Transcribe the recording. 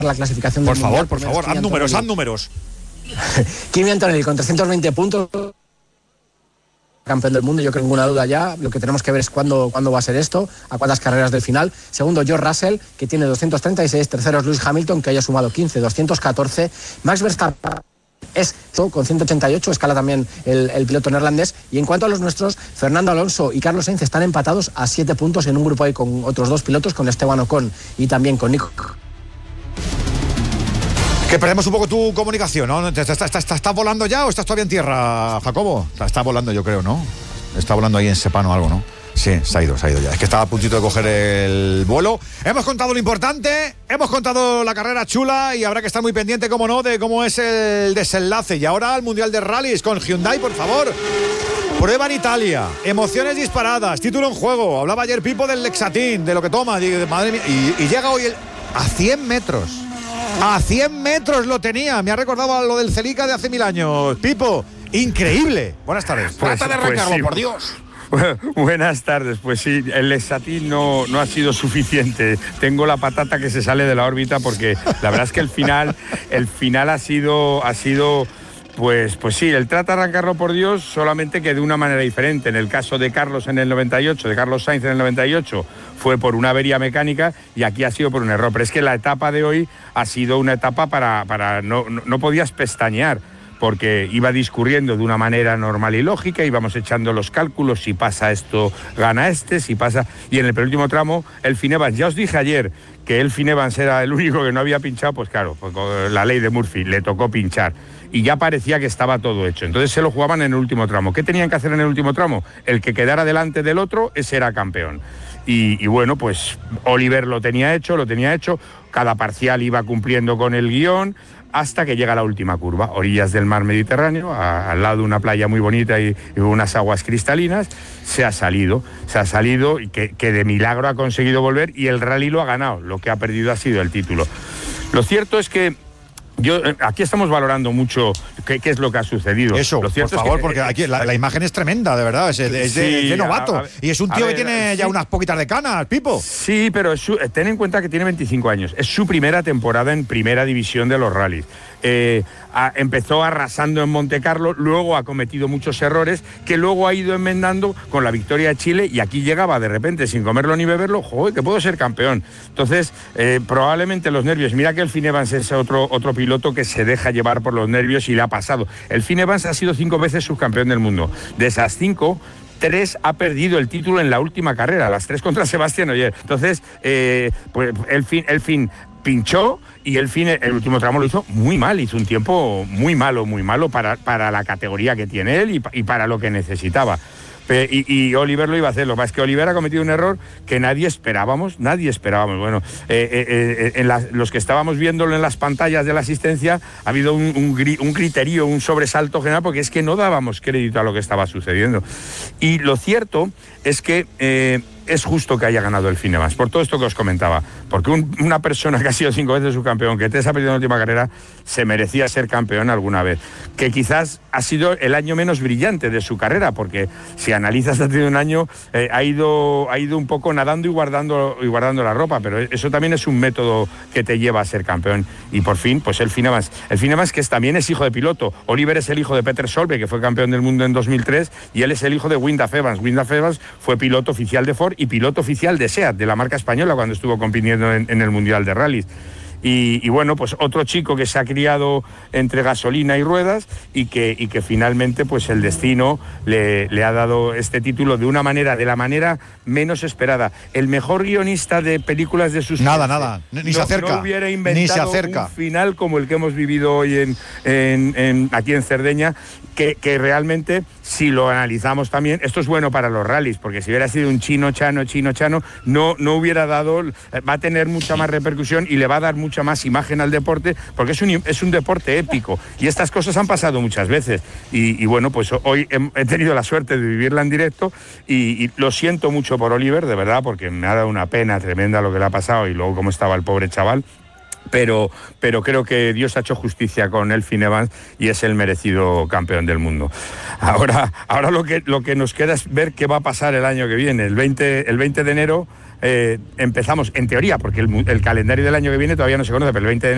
la clasificación del Mundial. Por favor, haz números. Kimi Antonelli con 320 puntos, campeón del mundo, yo creo ninguna duda ya. Lo que tenemos que ver es cuándo va a ser esto, a cuántas carreras del final. Segundo, George Russell, que tiene 236. Tercero es Lewis Hamilton, que haya sumado 15, 214. Max Verstappen es con 188, escala también el piloto neerlandés. Y en cuanto a los nuestros, Fernando Alonso y Carlos Sainz están empatados a 7 puntos en un grupo ahí con otros 2 pilotos, con Esteban Ocon y también con Nico. Que perdemos un poco tu comunicación, ¿no? ¿Estás volando ya o estás todavía en tierra, Jacobo? Está volando, yo creo, ¿no? Está volando ahí en Sepano o algo, ¿no? Sí, se ha ido ya. Es que estaba a puntito de coger el vuelo. Hemos contado lo importante, hemos contado la carrera chula y habrá que estar muy pendiente, como no, de cómo es el desenlace. Y ahora al Mundial de Rallys con Hyundai, por favor. Prueba en Italia, emociones disparadas, título en juego. Hablaba ayer Pipo del Lexatín, de lo que toma, madre mía. Y llega hoy a 100 metros. A 100 metros lo tenía. Me ha recordado a lo del Celica de hace 1000 años. Pipo, increíble. Buenas tardes. Trata de arrancarlo, sí. Por Dios. Buenas tardes, pues sí, el Lexatín no ha sido suficiente. Tengo la patata que se sale de la órbita porque la verdad es que el final ha sido pues sí, el trata de arrancarlo por Dios, solamente que de una manera diferente. En el caso de Carlos en el 98, de Carlos Sainz en el 98, fue por una avería mecánica y aquí ha sido por un error. Pero es que la etapa de hoy ha sido una etapa para no podías pestañear, porque iba discurriendo de una manera normal y lógica, íbamos echando los cálculos, si pasa esto, gana este, si pasa... Y en el penúltimo tramo, Elfyn Evans, ya os dije ayer que Elfyn Evans era el único que no había pinchado, pues claro, pues con la ley de Murphy, le tocó pinchar. Y ya parecía que estaba todo hecho. Entonces se lo jugaban en el último tramo. ¿Qué tenían que hacer en el último tramo? El que quedara delante del otro, ese era campeón. Y bueno, pues Oliver lo tenía hecho, cada parcial iba cumpliendo con el guión, hasta que llega la última curva, orillas del mar Mediterráneo, al lado de una playa muy bonita y unas aguas cristalinas. Se ha salido y que de milagro ha conseguido volver, y el rally lo ha ganado. Lo que ha perdido ha sido el título. Lo cierto es que aquí estamos valorando mucho qué es lo que ha sucedido. Eso, lo cierto por favor, es que, porque aquí la imagen es tremenda, de verdad, es de novato. Y es un tío que tiene ya unas poquitas de canas, Pipo. Sí, pero ten en cuenta que tiene 25 años. Es su primera temporada en primera división de los rallies. Empezó arrasando en Montecarlo, luego ha cometido muchos errores que luego ha ido enmendando con la victoria de Chile, y aquí llegaba de repente sin comerlo ni beberlo. ¡Joder, que puedo ser campeón! Entonces, probablemente los nervios. Mira que Elfyn Evans es otro piloto que se deja llevar por los nervios y le ha pasado. Elfyn Evans ha sido 5 veces subcampeón del mundo. De esas 5, 3 ha perdido el título en la última carrera, las 3 contra Sebastián Ogier. Entonces, pues Elfyn pinchó, y el último tramo lo hizo muy mal, hizo un tiempo muy malo para la categoría que tiene él y para lo que necesitaba. Y Oliver lo iba a hacer. Lo que pasa es que Oliver ha cometido un error que nadie esperábamos. Bueno, los que estábamos viéndolo en las pantallas de la asistencia, ha habido un criterio, un sobresalto general, porque es que no dábamos crédito a lo que estaba sucediendo. Y lo cierto es que es justo que haya ganado Elfyn Evans, por todo esto que os comentaba, porque una persona que ha sido 5 veces subcampeón, que 3 ha perdido en la última carrera, se merecía ser campeón alguna vez. Que quizás ha sido el año menos brillante de su carrera, porque si analizas, ha tenido un año, ha ido un poco nadando y guardando la ropa, pero eso también es un método que te lleva a ser campeón. Y por fin, pues Elfyn Evans, que también es hijo de piloto. Oliver es el hijo de Peter Solberg, que fue campeón del mundo en 2003, y él es el hijo de Wyndham Evans. Wyndham Evans fue piloto oficial de Ford y piloto oficial de SEAT, de la marca española, cuando estuvo compitiendo en el Mundial de Rallys. Y bueno, pues otro chico que se ha criado entre gasolina y ruedas, y que finalmente pues el destino le ha dado este título de la manera menos esperada. El mejor guionista de películas de suspense nada, ni se acerca, no hubiera inventado un final como el que hemos vivido hoy aquí en Cerdeña, que realmente, si lo analizamos también, esto es bueno para los rallies, porque si hubiera sido un chino chano, no hubiera dado, va a tener mucha más repercusión y le va a dar mucha más imagen al deporte, porque es un deporte épico, y estas cosas han pasado muchas veces, y bueno, pues hoy he tenido la suerte de vivirla en directo, y lo siento mucho por Oliver, de verdad, porque me ha dado una pena tremenda lo que le ha pasado, y luego cómo estaba el pobre chaval. Pero creo que Dios ha hecho justicia con Elfyn Evans y es el merecido campeón del mundo. Ahora lo que nos queda es ver qué va a pasar el año que viene. El 20 de enero empezamos, en teoría, porque el calendario del año que viene todavía no se conoce, pero el 20 de enero